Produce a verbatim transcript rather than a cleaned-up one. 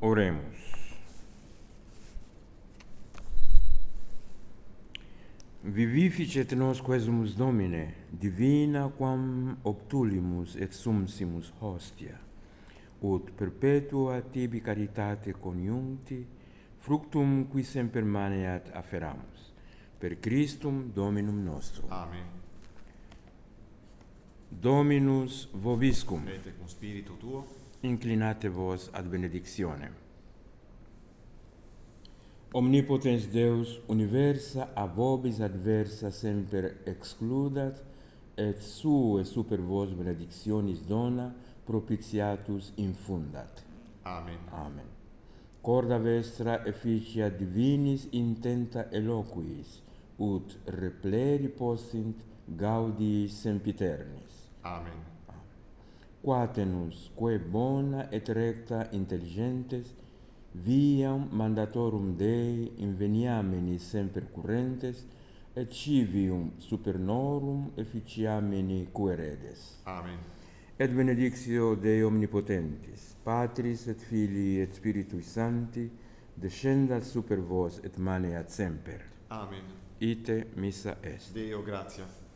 Oremus. Vivificet nos quesumus Domine, divina quam obtulimus et sumsimus hostia, ut perpetua tibi caritate coniuncti, fructum qui semper maneat afferamus, per Christum Dominum nostrum. Amen. Dominus vobiscum. Et cum spiritu tuo. Inclinate vos ad benedictionem. Omnipotens Deus universa a vobis adversa semper excludat, et sue super vos benedictionis dona propitiatus infundat. Amen. Amen. Corda vestra efficia divinis intenta eloquiis, ut repleri possint gaudii sempiternis. Amen. Quatenus, quae bona et recta intelligentes, viam mandatorum Dei inveniamini semper currentes, et civium supernorum efficiamini queredes. Amen. Et benedictio Dei omnipotentis, Patris et Filii et Spiritui Sancti, descendat super vos et maneat semper. Amen. Ite missa est. Deo gratia.